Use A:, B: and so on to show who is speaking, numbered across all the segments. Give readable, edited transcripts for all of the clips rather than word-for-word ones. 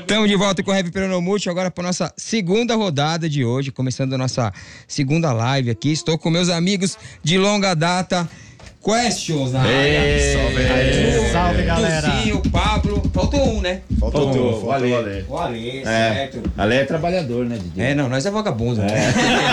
A: Estamos de volta com o Heavy Peronomútil, agora para nossa segunda rodada de hoje, começando a nossa segunda live aqui. Estou com meus amigos de longa data. Questions na área.
B: Salve, galera.
A: Tuzinho, Pablo. Faltou um, né?
C: Faltou o Ale.
A: O Ale, certo.
C: Ale é trabalhador, né, DJ?
A: É, não, nós é vagabundo. Né?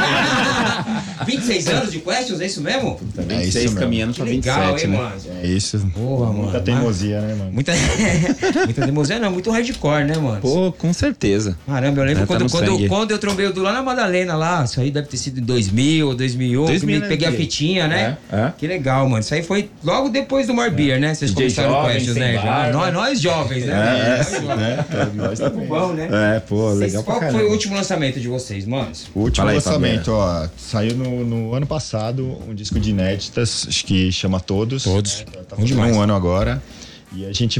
A: 26 anos de Questions, é isso mesmo?
C: Tá 26
D: isso
C: caminhando pra 27,
A: legal, hein,
C: né?
A: mano?
D: É isso.
A: Porra, mano.
D: Muita teimosia, né, mano?
A: Muita teimosia, não, muito hardcore, né, mano?
C: Pô, com certeza.
A: Caramba, eu lembro
C: Tá no sangue.
A: quando eu trombei o Du lá na Madalena lá, isso aí deve ter sido em 2000 ou 2001,
C: 2000,
A: que peguei a fitinha, né?
C: É.
A: Que legal, mano. Isso aí foi logo depois do More Beer, né? Vocês
C: DJ
A: começaram com
C: jovem,
A: Questions,
C: sem
A: né?
C: barba.
A: Nós jovens, né?
D: Nós também.
A: Bom, né?
D: É, pô, legal pra
A: Qual
D: caramba.
A: foi o último lançamento de vocês, manos?
D: O último
C: Fala aí,
D: lançamento, ó, saiu no ano passado um disco de inéditas, acho que chama Todos.
A: Todos.
D: Tá
A: Bom demais.
D: fazendo um ano agora. E a gente,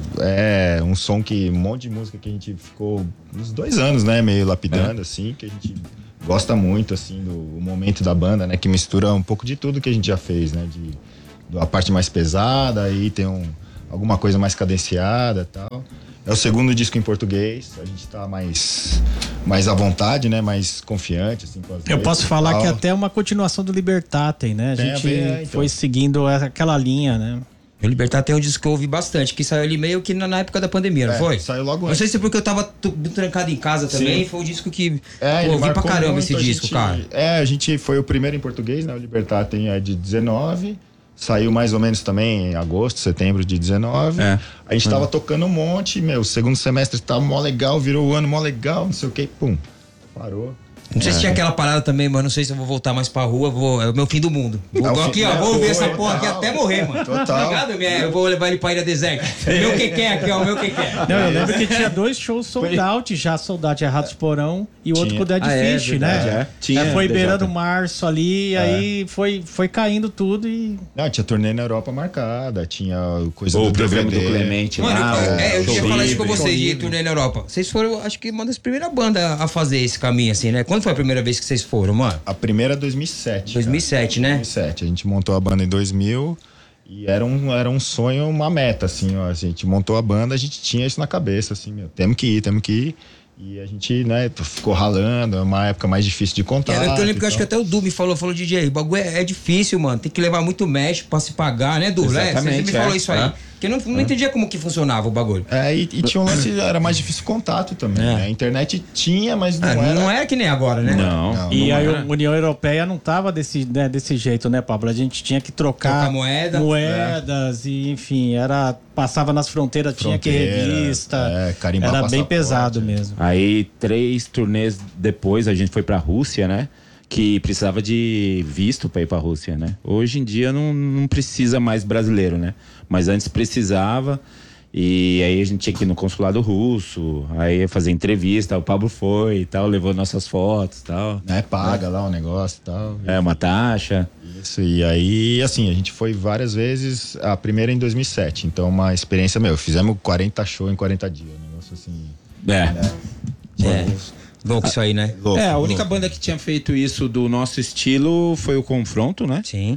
D: é um som que, um monte de música que a gente ficou uns 2 anos, né, meio lapidando, assim, que a gente gosta muito, assim, do momento da banda, né, que mistura um pouco de tudo que a gente já fez, né, a parte mais pesada, aí tem alguma coisa mais cadenciada e tal. É o segundo disco em português, a gente tá mais à vontade, né? Mais confiante, assim, com as
B: Eu posso
D: letras e
B: falar
D: tal.
B: que até uma continuação do Libertatem, né? A
D: Tem a
B: gente
D: ver, então.
B: foi seguindo aquela linha, né?
A: O Libertar tem um disco que eu ouvi bastante, que saiu ali meio que na época da pandemia, não foi?
D: Saiu logo
A: Não
D: antes.
A: sei se é porque eu tava trancado em casa também,
D: Sim.
A: foi um disco que
D: Ele
A: eu ouvi pra
D: marcou
A: caramba
D: muito,
A: esse
D: a
A: disco,
D: gente,
A: cara.
D: a gente foi o primeiro em português, né? O Libertatem é de 19, saiu mais ou menos também em agosto, setembro de 19.
C: É.
D: A gente tava tocando um monte, meu, segundo semestre tava mó legal, virou o ano mó legal, não sei o que, pum, parou.
A: Não sei se tinha aquela parada também, mas não sei se eu vou voltar mais pra rua, é o meu fim do mundo. Vou,
D: É o fim-
A: aqui, ó,
D: é,
A: vou ouvir
D: foi,
A: essa porra aqui
D: total.
A: até morrer, mano.
D: Total.
A: Tá ligado? Eu vou levar ele pra ilha deserta. O meu que quer aqui, ó, o meu que quer.
B: Não, eu lembro que tinha 2 shows sold out já, sold out, é Ratos Porão e o outro
D: Tinha.
B: com o Dead Fish,
C: verdade,
B: né?
C: é. Tinha
B: Foi
C: DJ.
B: beirando março ali, aí foi caindo tudo e...
D: Não, tinha turnê na Europa marcada, tinha coisa
C: O
D: do
C: programa
D: DVD.
C: do Clemente
A: Mano,
C: lá.
A: eu
C: show
A: queria falar isso com
C: livre.
A: vocês de turnê na Europa. Vocês foram, acho que uma das primeiras bandas a fazer esse caminho, assim, né? Quando foi a primeira vez que vocês foram, mano?
D: A primeira é 2007.
A: 2007, né?
D: 2007. A gente montou a banda em 2000 e era um sonho, uma meta, assim, ó. A gente montou a banda, a gente tinha isso na cabeça, assim, meu, temos que ir. E a gente, né, ficou ralando, é uma época mais difícil de contar.
A: Eu lembro que eu acho que até o Du me falou, DJ, o bagulho é difícil, mano. Tem que levar muito mexe pra se pagar, né, Du?
C: Exatamente,
A: Você me falou isso aí.
C: é.
A: Porque eu não entendia como que funcionava o bagulho.
D: E tinha um lance, era mais difícil o contato também,
A: É.
D: né? A internet tinha, mas não era.
A: Não é que nem agora, né?
C: Não.
B: E
C: não
B: aí
C: era.
B: a União Europeia não tava desse jeito, né, Pablo? A gente tinha que trocar moedas e, enfim, passava nas fronteiras, tinha que revista.
D: Carimbar
B: Era bem
D: passaporte.
B: pesado mesmo.
C: Aí 3 turnês depois a gente foi pra Rússia, né? Que precisava de visto pra ir pra Rússia, né? Hoje em dia não precisa mais brasileiro, né? Mas antes precisava. E aí a gente tinha que ir no consulado russo, aí fazer entrevista, o Pablo foi e tal, levou nossas fotos e tal.
D: Paga lá o negócio e tal.
C: Uma taxa.
D: Isso, e aí, assim, a gente foi várias vezes, a primeira em 2007, então uma experiência, fizemos 40 shows em 40 dias, um negócio assim.
A: Louco isso aí, né?
D: Louco,
C: A única
D: louco.
C: banda que tinha feito isso do nosso estilo foi o Confronto, né?
A: Sim.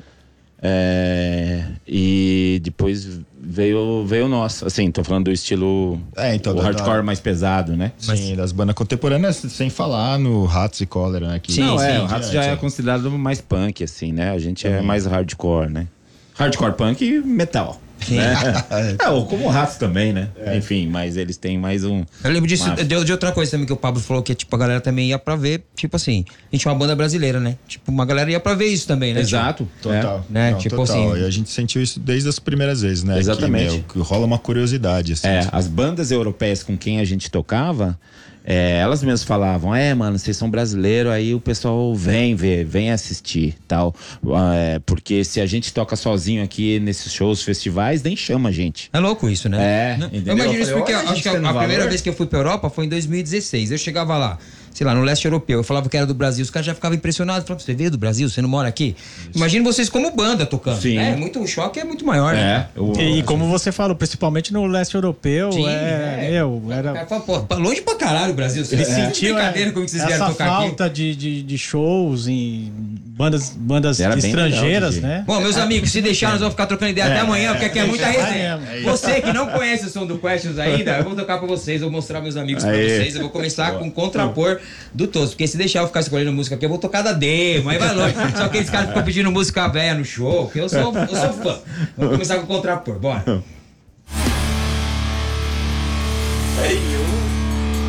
C: E depois veio o nosso, assim, tô falando do estilo
D: então,
C: o hardcore mais pesado, né?
D: Sim, das bandas contemporâneas, sem falar no Ratos e Cólera, né? Que
A: Sim,
C: Não,
A: sim,
C: o Ratos já é considerado mais punk, assim, né? A gente é mais hardcore, né? Hardcore punk e metal. Né? Ou como o Ratos também, né? Enfim, mas eles têm mais um...
A: Eu lembro disso, de outra coisa também que o Pablo falou, que tipo, a galera também ia pra ver, tipo assim, a gente é uma banda brasileira, né? Tipo, uma galera ia pra ver isso também, né?
C: Exato.
D: Total.
A: Né?
D: Não,
A: Tipo
D: total.
A: assim-
D: E a gente sentiu isso desde as primeiras vezes, né?
C: Exatamente.
D: Que rola uma curiosidade, assim.
C: As bandas europeias com quem a gente tocava, elas mesmas falavam, mano, vocês são brasileiros, aí o pessoal vem ver, vem assistir, tal. Porque se a gente toca sozinho aqui nesses shows, festivais, nem chama a gente.
A: É louco isso, né?
C: Entendeu?
A: Eu imagino isso porque
C: Eu falei,
A: acho que a
C: olha, a gente
A: primeira
C: tendo
A: vez que eu fui pra Europa foi em 2016. Eu chegava lá, sei lá, no leste europeu. Eu falava que era do Brasil, os caras já ficavam impressionados. Falavam, você veio do Brasil? Você não mora aqui? Imagina vocês como banda tocando.
C: Sim.
A: O choque é muito maior, né?
B: E como você falou, principalmente no leste europeu, era...
A: Longe pra caralho o Brasil.
B: Ele sentiu
A: brincadeira como vocês vieram tocar aqui.
B: Falta de shows em bandas estrangeiras, né?
A: Bom, meus amigos, se deixar, nós vamos ficar trocando ideia até amanhã, porque aqui é muita resenha. Você que não conhece o som do Questions ainda, eu vou tocar pra vocês, vou mostrar meus amigos pra vocês. Eu vou começar com o contrapor do Todos, porque se deixar eu ficar escolhendo música aqui, eu vou tocar da demo, aí vai longe. Só aqueles caras que ficam pedindo música velha no show, que eu sou fã. Vamos começar com o contrapor, bora.
E: Hey, you.